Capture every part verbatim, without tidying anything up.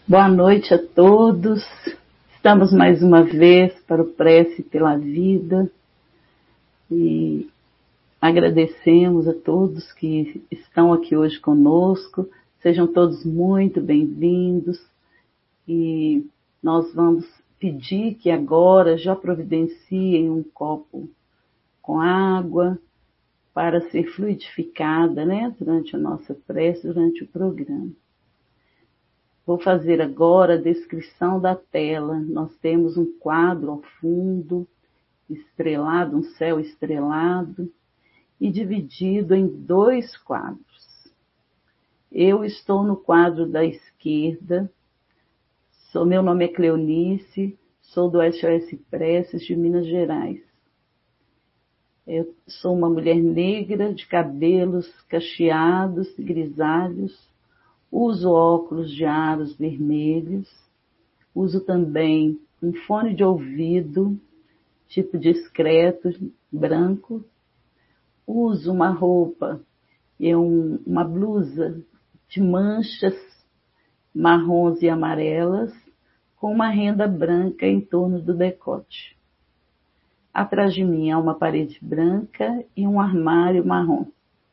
Boa noite a todos. Estamos mais uma vez para o Prece pela Vida e agradecemos a todos que estão aqui hoje conosco. Sejam todos muito bem-vindos e nós vamos pedir que agora já providenciem um copo com água para ser fluidificada, né, durante a nossa prece, durante o programa. Vou fazer agora a descrição da tela. Nós temos um quadro ao fundo, estrelado, um céu estrelado, e dividido em dois quadros. Eu estou no quadro da esquerda, sou, meu nome é Cleonice, sou do S O S Preces de Minas Gerais. Eu sou uma mulher negra, de cabelos cacheados, grisalhos, uso óculos de aros vermelhos, uso também um fone de ouvido, tipo discreto, branco, uso uma roupa e um, uma blusa de manchas marrons e amarelas, com uma renda branca em torno do decote. Atrás de mim há uma parede branca e um armário marrom.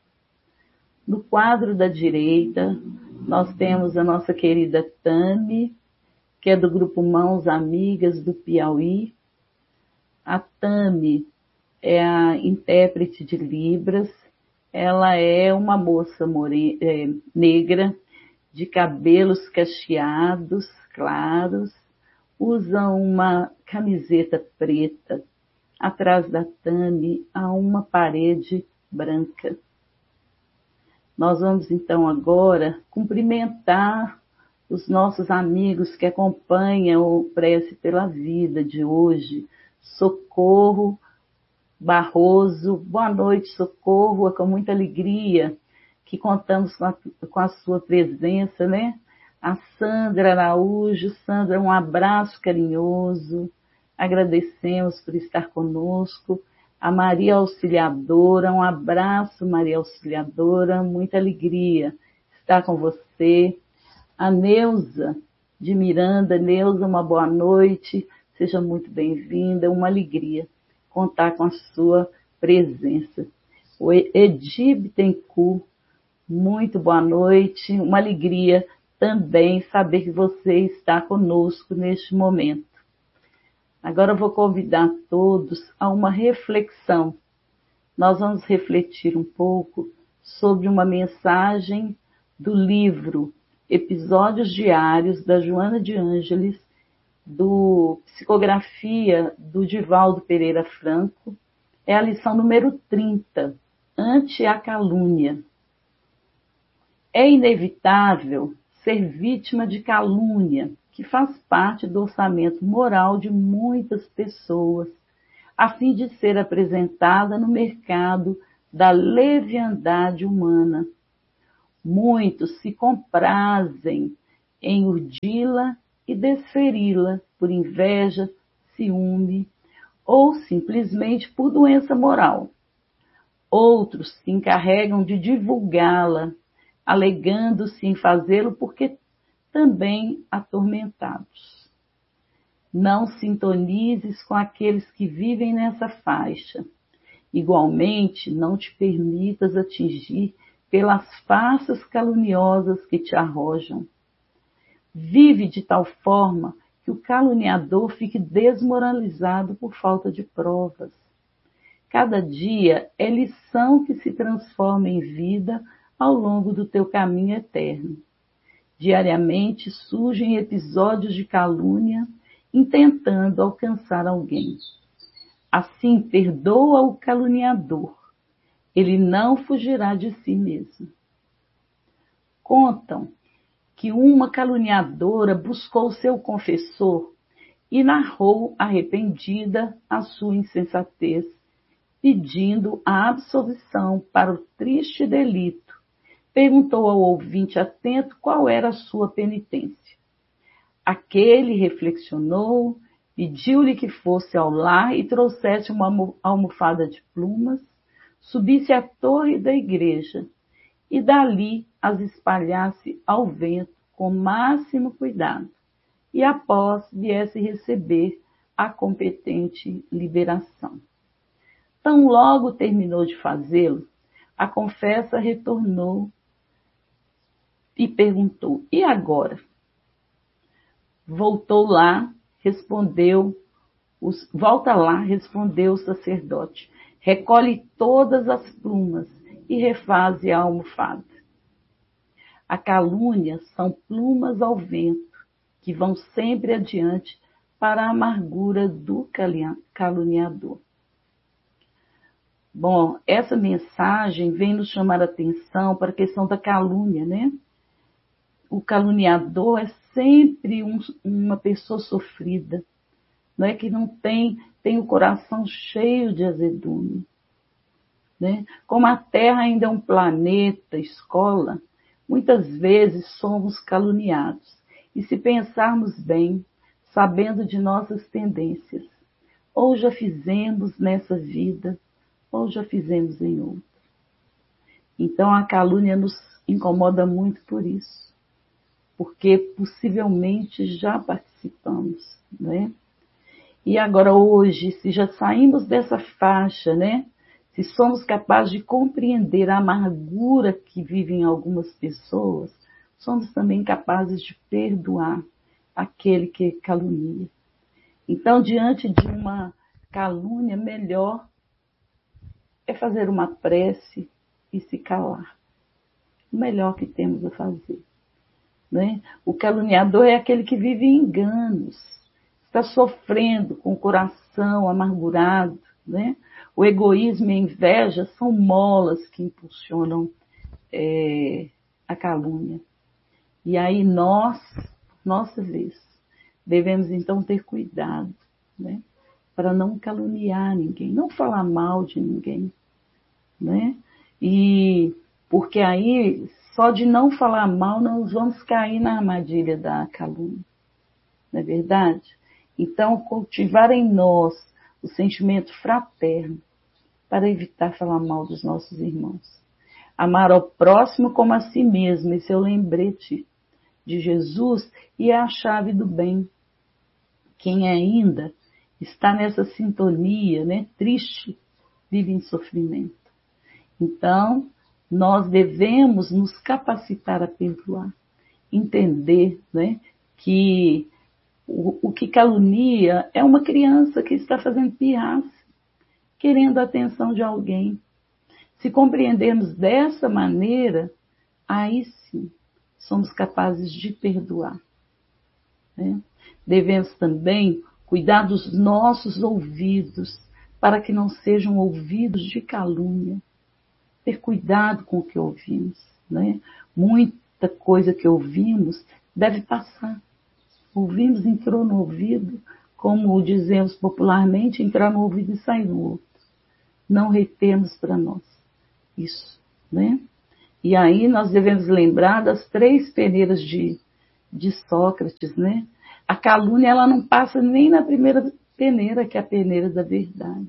No quadro da direita, nós temos a nossa querida Tami, que é do grupo Mãos Amigas do Piauí. A Tami é a intérprete de Libras. Ela é uma moça more... é, negra, de cabelos cacheados, claros, usa uma camiseta preta. Atrás da Tami há uma parede branca. Nós vamos então agora cumprimentar os nossos amigos que acompanham o Prece pela Vida de hoje. Socorro Barroso, boa noite, Socorro, é com muita alegria que contamos com a, com a sua presença, né? A Sandra Araújo, Sandra, um abraço carinhoso, agradecemos por estar conosco. A Maria Auxiliadora, um abraço, Maria Auxiliadora, muita alegria estar com você. A Neuza de Miranda, Neuza, uma boa noite, seja muito bem-vinda, uma alegria contar com a sua presença. O Edi Bittencourt, muito boa noite, uma alegria também saber que você está conosco neste momento. Agora eu vou convidar todos a uma reflexão. Nós vamos refletir um pouco sobre uma mensagem do livro Episódios Diários, da Joana de Ângeles, do Psicografia do Divaldo Pereira Franco. É a lição número trinta, Ante a Calúnia. É inevitável ser vítima de calúnia, que faz parte do orçamento moral de muitas pessoas, a fim de ser apresentada no mercado da leviandade humana. Muitos se comprazem em urdi-la e desferi-la por inveja, ciúme ou simplesmente por doença moral. Outros se encarregam de divulgá-la, alegando-se em fazê-lo porque também atormentados. Não sintonizes com aqueles que vivem nessa faixa. Igualmente, não te permitas atingir pelas farsas caluniosas que te arrojam. Vive de tal forma que o caluniador fique desmoralizado por falta de provas. Cada dia é lição que se transforma em vida ao longo do teu caminho eterno. Diariamente surgem episódios de calúnia intentando alcançar alguém. Assim, perdoa o caluniador. Ele não fugirá de si mesmo. Contam que uma caluniadora buscou seu confessor e narrou arrependida a sua insensatez, pedindo a absolvição para o triste delito. Perguntou ao ouvinte atento qual era a sua penitência. Aquele reflexionou, pediu-lhe que fosse ao lar e trouxesse uma almofada de plumas, subisse à torre da igreja e dali as espalhasse ao vento com máximo cuidado e após viesse receber a competente liberação. Tão logo terminou de fazê-lo, a confessa retornou e perguntou: e agora? Voltou lá, respondeu, os, volta lá, respondeu o sacerdote, recolhe todas as plumas e refaze a almofada. A calúnia são plumas ao vento, que vão sempre adiante para a amargura do caluniador. Bom, essa mensagem vem nos chamar a atenção para a questão da calúnia, né? O caluniador é sempre um, uma pessoa sofrida, não é? Que não tem, tem o coração cheio de azedume, né? Como a Terra ainda é um planeta, escola, muitas vezes somos caluniados. E se pensarmos bem, sabendo de nossas tendências, ou já fizemos nessa vida, ou já fizemos em outra. Então a calúnia nos incomoda muito por isso, porque possivelmente já participamos, né? E agora hoje, se já saímos dessa faixa, né? Se somos capazes de compreender a amargura que vivem algumas pessoas, somos também capazes de perdoar aquele que calunia. Então, diante de uma calúnia, melhor é fazer uma prece e se calar. O melhor que temos a fazer, né? O caluniador é aquele que vive em enganos, está sofrendo com o coração amargurado, né? O egoísmo e a inveja são molas que impulsionam é, a calúnia. E aí nós, nossa vez, devemos então ter cuidado, né? Para não caluniar ninguém, não falar mal de ninguém, né? E porque aí, só de não falar mal, nós vamos cair na armadilha da calúnia, não é verdade? Então, cultivar em nós o sentimento fraterno para evitar falar mal dos nossos irmãos. Amar ao próximo como a si mesmo, esse é o lembrete de Jesus e é a chave do bem. Quem ainda está nessa sintonia, né, triste, vive em sofrimento. Então, nós devemos nos capacitar a perdoar, entender, né, que o, o que calunia é uma criança que está fazendo pirraça, querendo a atenção de alguém. Se compreendermos dessa maneira, aí sim somos capazes de perdoar, né? Devemos também cuidar dos nossos ouvidos, para que não sejam ouvidos de calúnia. Ter cuidado com o que ouvimos, né? Muita coisa que ouvimos deve passar. Ouvimos, entrou no ouvido, como dizemos popularmente, entrar no ouvido e sair no outro. Não retemos para nós isso, né? E aí nós devemos lembrar das três peneiras de, de Sócrates, né? A calúnia, ela não passa nem na primeira peneira, que é a peneira da verdade.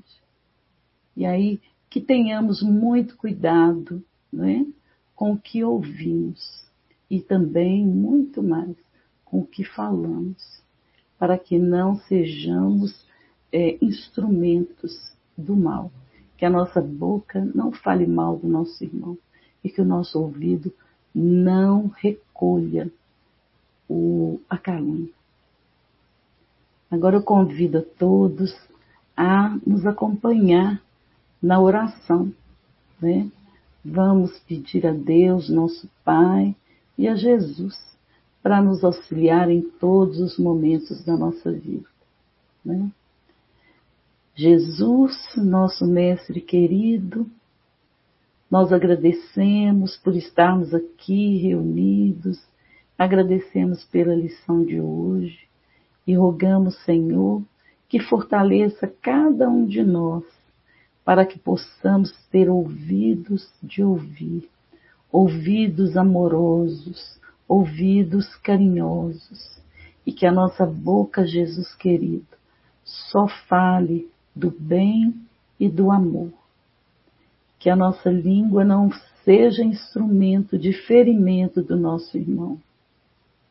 E aí, que tenhamos muito cuidado, né, com o que ouvimos e também, muito mais, com o que falamos, para que não sejamos é, instrumentos do mal. Que a nossa boca não fale mal do nosso irmão e que o nosso ouvido não recolha o, a calúnia. Agora eu convido a todos a nos acompanhar na oração, né? Vamos pedir a Deus, nosso Pai, e a Jesus, para nos auxiliar em todos os momentos da nossa vida, né? Jesus, nosso Mestre querido, nós agradecemos por estarmos aqui reunidos, agradecemos pela lição de hoje e rogamos, Senhor, que fortaleça cada um de nós, para que possamos ter ouvidos de ouvir, ouvidos amorosos, ouvidos carinhosos, e que a nossa boca, Jesus querido, só fale do bem e do amor. Que a nossa língua não seja instrumento de ferimento do nosso irmão,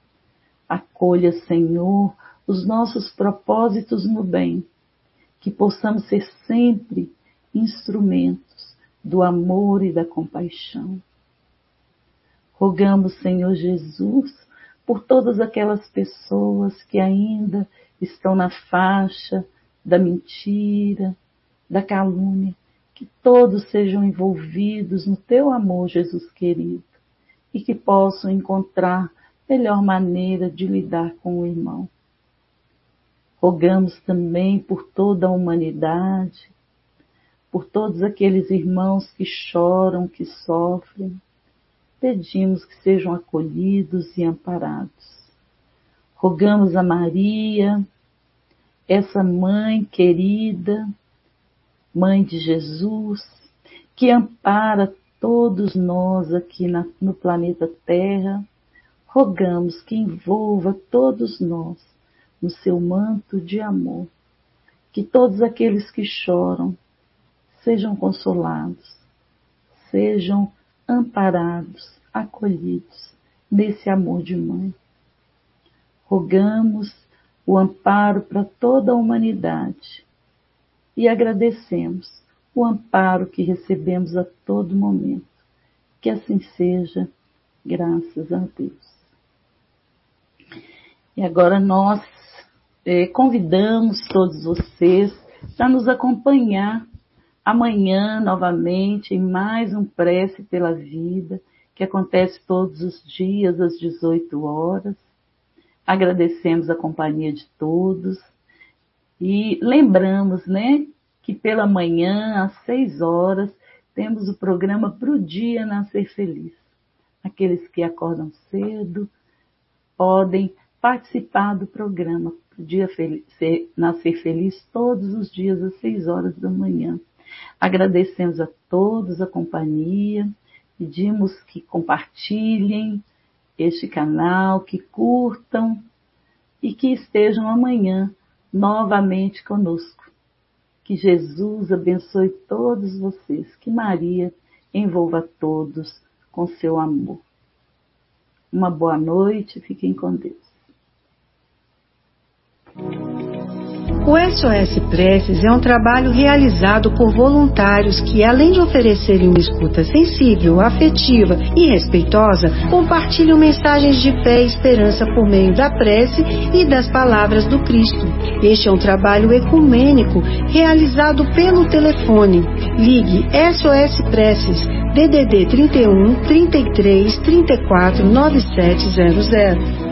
Acolha, Senhor, os nossos propósitos no bem, que possamos ser sempre instrumentos do amor e da compaixão. Rogamos, Senhor Jesus, por todas aquelas pessoas que ainda estão na faixa da mentira, da calúnia, que todos sejam envolvidos no Teu amor, Jesus querido, e que possam encontrar melhor maneira de lidar com o irmão. Rogamos também por toda a humanidade, por todos aqueles irmãos que choram, que sofrem. Pedimos que sejam acolhidos e amparados. Rogamos a Maria, essa mãe querida, mãe de Jesus, que ampara todos nós aqui na, no planeta Terra. Rogamos que envolva todos nós no seu manto de amor, que todos aqueles que choram sejam consolados, sejam amparados, acolhidos nesse amor de mãe. Rogamos o amparo para toda a humanidade e agradecemos o amparo que recebemos a todo momento. Que assim seja, graças a Deus. E agora nós eh, convidamos todos vocês para nos acompanhar amanhã novamente em mais um Prece pela Vida, que acontece todos os dias às dezoito horas. Agradecemos a companhia de todos e lembramos, né, que pela manhã às seis horas temos o programa Pro Dia Nascer Feliz. Aqueles que acordam cedo podem participar do programa Pro Dia Fel- Nascer Feliz todos os dias às seis horas da manhã. Agradecemos a todos a companhia, pedimos que compartilhem este canal, que curtam e que estejam amanhã novamente conosco. Que Jesus abençoe todos vocês, que Maria envolva todos com seu amor. Uma boa noite, fiquem com Deus. O S O S Preces é um trabalho realizado por voluntários que, além de oferecerem uma escuta sensível, afetiva e respeitosa, compartilham mensagens de fé e esperança por meio da prece e das palavras do Cristo. Este é um trabalho ecumênico realizado pelo telefone. Ligue S O S Preces D D D trinta e um, trinta e três, trinta e quatro, noventa e sete zero zero.